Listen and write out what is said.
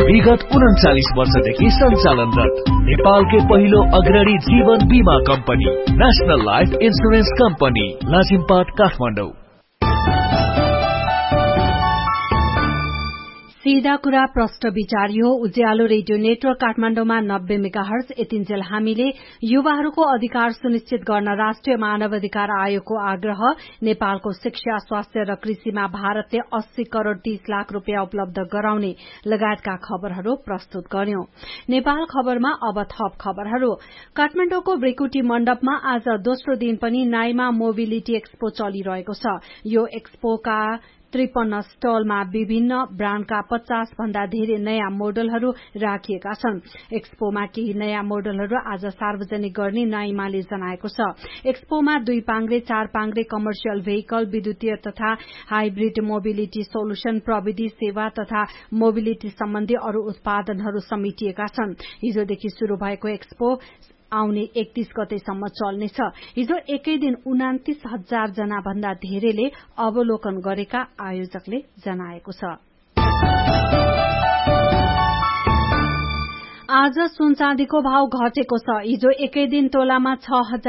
विगत 39 वर्षदेखि सञ्चालनरत नेपालकै पहिलो अग्रणी जीवन बीमा company national life insurance company Lazimpat Kathmandu. सीधा कुरा प्रष्ट विचार यो उज्यालो रेडियो नेटवर्क काठमाडौँमा 90 मेगाहर्ज यतिन्जेल हामीले युवाहरूको अधिकार सुनिश्चित गर्न राष्ट्रिय मानव अधिकार आयोगको आग्रह, नेपालको शिक्षा, स्वास्थ्य र कृषिमा भारतले 80 करोड़ 30 लाख रूपियाँ उपलब्ध गराउने लगायतका खबरहरू प्रस्तुत गर्यौं। नेपाल खबरमा अब थप खबरहरू। काठमाडौँको ब्रेकुटी मण्डपमा आज दोस्रो दिन पनि नाइमा मोबिलिटी एक्सपो चलिरहेको छ। यो एक्सपोका 53 स्टलमा विभिन्न ब्रान्डका 50 भन्दा धेरै नयाँ मोडलहरू राखिएका छन्। एक्सपोमा केही नयाँ मोडलहरू आज सार्वजनिक गर्ने नाइमाले जनाएको छ। एक्सपोमा 2 पाङ्ग्रे 4 पाङ्ग्रे कमर्सियल भेहिकल, विद्युतीय तथा हाइब्रिड मोबिलिटी सोलुशन, प्रविधि सेवा तथा मोबिलिटी सम्बन्धी अरू उत्पादनहरू समेटिएका छन्। हिजोदेखि शुरू भएको एक्सपो आउने 31 गतेसम्म चल्नेछ। हिजो एकै दिन 29,000 जना भन्दा धेरैले अवलोकन गरेका आयोजकले जनाएको छ। आज सुन चाँदीको भाव घटेको छ। हिजो एकै दिन तोलामा 6,000